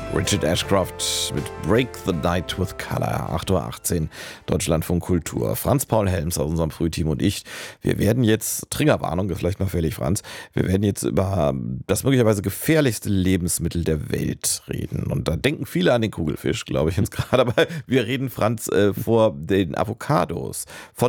Richard Ashcroft mit Break the Night with Color, 8:18 Uhr, Deutschlandfunk Kultur. Franz Paul Helms aus unserem Frühteam und ich, wir werden jetzt, Triggerwarnung, ist vielleicht mal fällig, Franz, wir werden jetzt über das möglicherweise gefährlichste Lebensmittel der Welt reden. Und da denken viele an den Kugelfisch, glaube ich jetzt gerade, aber wir reden, Franz, von den Avocados,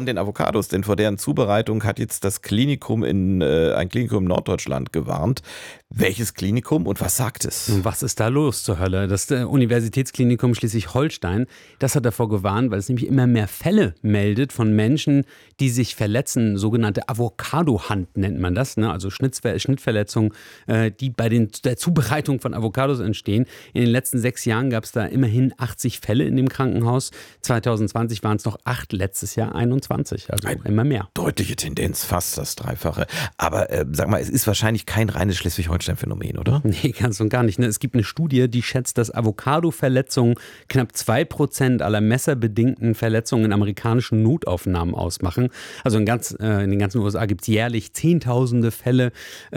denn vor deren Zubereitung hat jetzt das Klinikum ein Klinikum in Norddeutschland gewarnt. Welches Klinikum und was sagt es? Und was ist da los zur Hölle? Das Universitätsklinikum Schleswig-Holstein, das hat davor gewarnt, weil es nämlich immer mehr Fälle meldet von Menschen, die sich verletzen. Sogenannte Avocado-Hand nennt man das, ne? Also Schnittverletzungen, die bei der Zubereitung von Avocados entstehen. In den letzten 6 Jahren gab es da immerhin 80 Fälle in dem Krankenhaus. 2020 waren es noch 8, letztes Jahr 21, also immer mehr. Deutliche Tendenz, fast das Dreifache. Aber sag mal, es ist wahrscheinlich kein reines Schleswig-Holstein-Phänomen, oder? Nee, ganz und gar nicht. Ne? Es gibt eine Studie, die schätzt, dass Avocado-Verletzungen knapp 2% aller messerbedingten Verletzungen in amerikanischen Notaufnahmen ausmachen. Also in den ganzen USA gibt es jährlich Zehntausende Fälle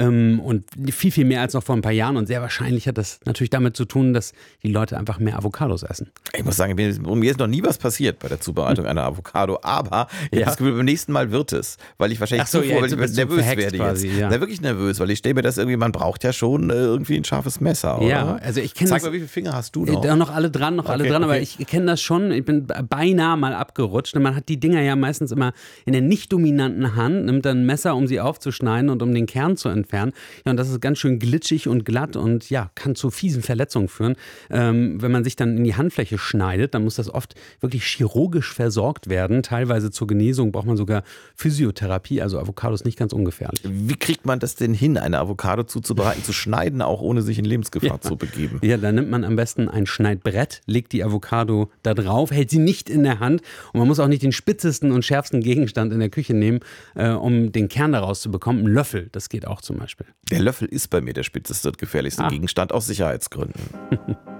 und viel, viel mehr als noch vor ein paar Jahren. Und sehr wahrscheinlich hat das natürlich damit zu tun, dass die Leute einfach mehr Avocados essen. Ich muss sagen, mir ist noch nie was passiert bei der Zubereitung einer Avocado, aber ich habe das Gefühl, beim nächsten Mal wird es, weil ich wahrscheinlich nervös werde quasi, jetzt. Ja. Wirklich nervös, weil ich stelle mir das irgendwie, man braucht ja schon irgendwie ein scharfes Messer, oder? Ja, also ich kenne das. Sag mal, wie viele Finger hast du noch? Noch alle dran, aber ich kenne das schon. Ich bin beinahe mal abgerutscht. Man hat die Dinger ja meistens immer in der nicht dominanten Hand, nimmt dann ein Messer, um sie aufzuschneiden und um den Kern zu entfernen. Ja, und das ist ganz schön glitschig und glatt und ja, kann zu fiesen Verletzungen führen. Wenn man sich dann in die Handfläche schneidet, dann muss das oft wirklich chirurgisch versorgt werden. Teilweise zur Genesung braucht man sogar Physiotherapie, also Avocados nicht ganz ungefährlich. Wie kriegt man das denn hin, eine Avocado zuzubereiten, zu schneiden, auch ohne sich in Lebensgefahr zu begeben? Ja, da nimmt man am besten ein Schneidbrett, legt die Avocado da drauf, hält sie nicht in der Hand und man muss auch nicht den spitzesten und schärfsten Gegenstand in der Küche nehmen, um den Kern daraus zu bekommen. Ein Löffel, das geht auch zum Beispiel. Der Löffel ist bei mir der spitzeste und gefährlichste Gegenstand aus Sicherheitsgründen.